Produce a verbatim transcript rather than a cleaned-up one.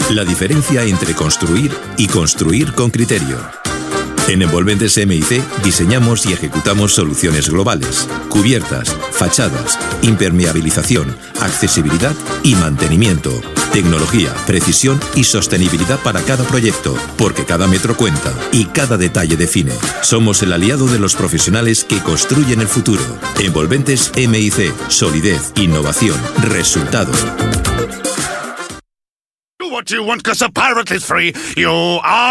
La diferencia entre construir y construir con criterio. En Envolventes M I C diseñamos y ejecutamos soluciones globales, cubiertas, fachadas, impermeabilización, accesibilidad y mantenimiento. Tecnología, precisión y sostenibilidad para cada proyecto, porque cada metro cuenta y cada detalle define. Somos el aliado de los profesionales que construyen el futuro. Envolventes M I C, solidez, innovación, resultado. Do what you want, 'cause a pirate is free. You are